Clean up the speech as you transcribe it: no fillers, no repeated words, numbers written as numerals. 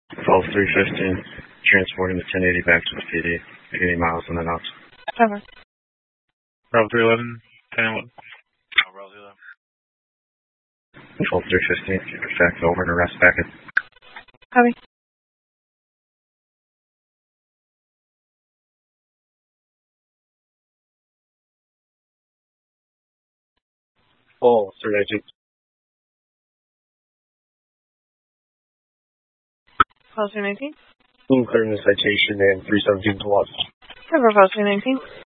Falls 315, transporting the 1080 back to the PD, 80 miles on the knots. Cover. Bravo 311, 10-1. Bravo 311. Falls 315, effect over and arrest packet. Copy. Falls 319. Falls 319. Clearing the citation and 317 to watch. Cover Falls 319.